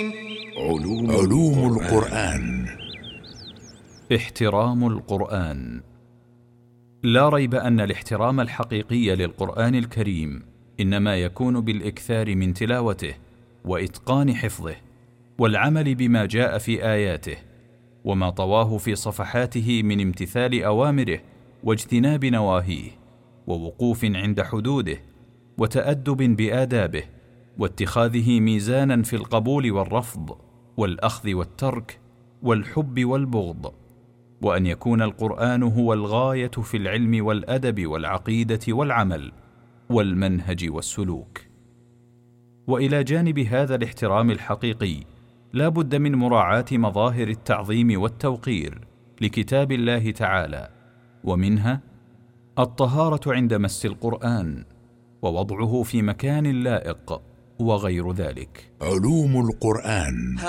علوم القرآن. احترام القرآن. لا ريب أن الاحترام الحقيقي للقرآن الكريم إنما يكون بالإكثار من تلاوته وإتقان حفظه والعمل بما جاء في آياته وما طواه في صفحاته من امتثال أوامره واجتناب نواهيه ووقوف عند حدوده وتأدب بآدابه واتخاذه ميزانا في القبول والرفض والأخذ والترك والحب والبغض، وأن يكون القرآن هو الغاية في العلم والأدب والعقيدة والعمل والمنهج والسلوك. وإلى جانب هذا الاحترام الحقيقي لا بد من مراعاة مظاهر التعظيم والتوقير لكتاب الله تعالى، ومنها الطهارة عند مس القرآن ووضعه في مكان لائق وغير ذلك. علوم القرآن.